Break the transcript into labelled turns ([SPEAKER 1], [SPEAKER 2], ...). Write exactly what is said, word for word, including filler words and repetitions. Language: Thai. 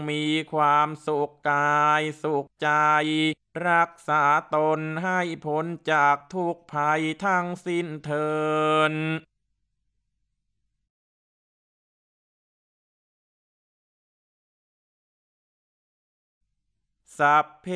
[SPEAKER 1] มีความสุขกายสุขใจรักษาตนให้พ้นจากทุกภัยทั้งสิ้นเถิดสัพเพ